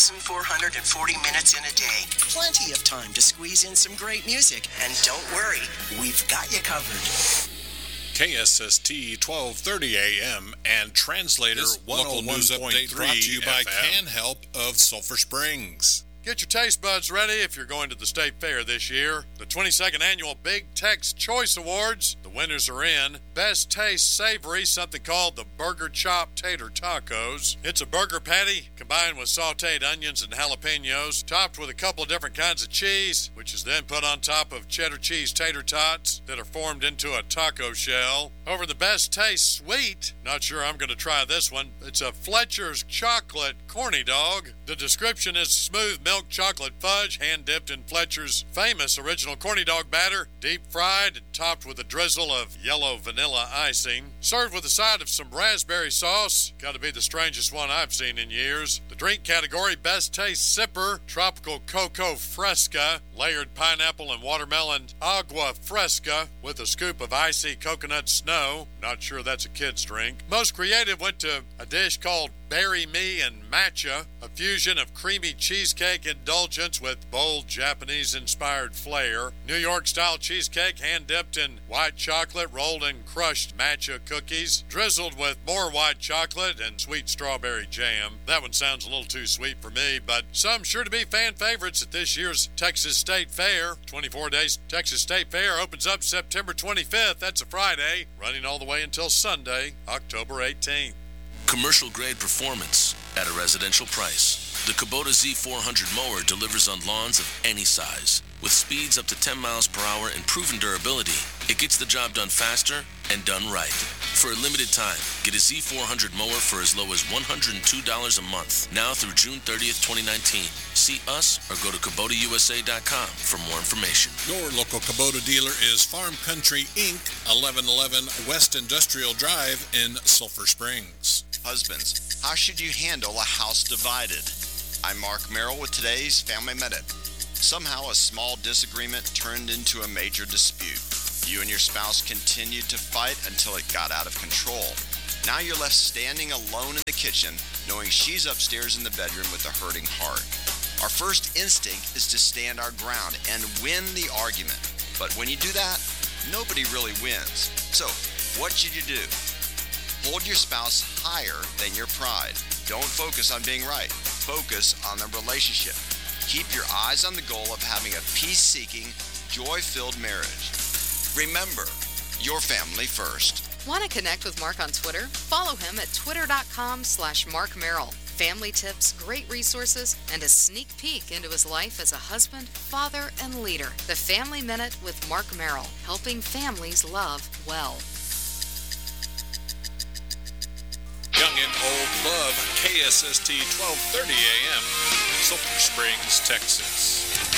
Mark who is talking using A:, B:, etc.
A: 1,440 minutes in a day. Plenty of time to squeeze in some great music. And don't worry, we've got you covered.
B: KSST 1230 AM and Translator
C: This local news update brought to you by Can Help of Sulphur Springs.
D: Get your taste buds ready if you're going to the State Fair this year. The 22nd Annual Big Tex Choice Awards. The winners are in. Best Taste Savory, something called the Burger Chop Tater Tacos. It's a burger patty combined with sauteed onions and jalapenos, topped with a couple of different kinds of cheese, which is then put on top of cheddar cheese tater tots that are formed into a taco shell. Over the Best Taste Sweet, not sure I'm going to try this one. It's a Fletcher's Chocolate Corny Dog. The description is smooth milk chocolate fudge, hand-dipped in Fletcher's famous original corny dog batter, deep-fried and topped with a drizzle of yellow vanilla icing. Served with a side of some raspberry sauce. Got to be the strangest one I've seen in years. The drink category, Best Taste Sipper, Tropical Cocoa Fresca, layered pineapple and watermelon Agua Fresca with a scoop of icy coconut snow. Not sure that's a kid's drink. Most creative went to a dish called Berry Me and Matcha, a fusion of creamy cheesecake indulgence with bold Japanese-inspired flair. New York-style cheesecake hand-dipped in white chocolate, rolled in crushed matcha cookies, drizzled with more white chocolate and sweet strawberry jam. That one sounds a little too sweet for me, but some sure to be fan favorites at this year's Texas State Fair. 24 days Texas State Fair opens up September 25th. That's a Friday, running all the way until Sunday, October 18th.
E: Commercial grade performance at a residential price. The Kubota Z400 mower delivers on lawns of any size. With speeds up to 10 miles per hour and proven durability, it gets the job done faster and done right. For a limited time, get a Z400 mower for as low as $102 a month, now through June 30th, 2019. See us or go to KubotaUSA.com for more information.
C: Your local Kubota dealer is Farm Country Inc., 1111 West Industrial Drive in Sulphur Springs.
F: Husbands, how should you handle a house divided? I'm Mark Merrill with today's Family Minute. Somehow a small disagreement turned into a major dispute. You and your spouse continued to fight until it got out of control. Now you're left standing alone in the kitchen, knowing she's upstairs in the bedroom with a hurting heart. Our first instinct is to stand our ground and win the argument. But when you do that, nobody really wins. So, what should you do? Hold your spouse higher than your pride. Don't focus on being right. Focus on the relationship. Keep your eyes on the goal of having a peace-seeking, joy-filled marriage. Remember, your family first.
G: Want to connect with Mark on Twitter? Follow him at twitter.com/Mark Merrill. Family tips, great resources, and a sneak peek into his life as a husband, father, and leader. The Family Minute with Mark Merrill, helping families love well.
B: Young and old love KSST 1230 AM, Sulphur Springs, Texas.